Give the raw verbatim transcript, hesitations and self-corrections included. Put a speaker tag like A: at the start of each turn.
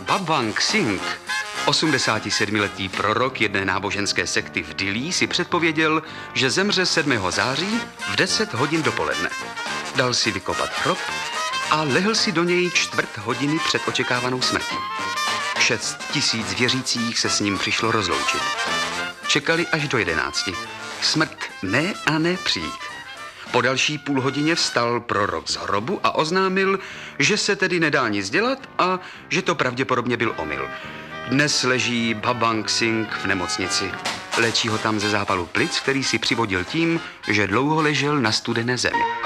A: Babang Singh, osmdesátisedmiletý prorok jedné náboženské sekty v Dillí, si předpověděl, že zemře sedmého září v deset hodin dopoledne. Dal si vykopat hrob a lehl si do něj čtvrt hodiny před očekávanou smrtí. Šest tisíc věřících se s ním přišlo rozloučit. Čekali až do jedenácti. Smrt ne a ne přijít. Po další půl hodině vstal prorok z hrobu a oznámil, že se tedy nedá nic dělat a že to pravděpodobně byl omyl. Dnes leží Babang Singh v nemocnici. Léčí ho tam ze zápalu plic, který si přivodil tím, že dlouho ležel na studené zemi.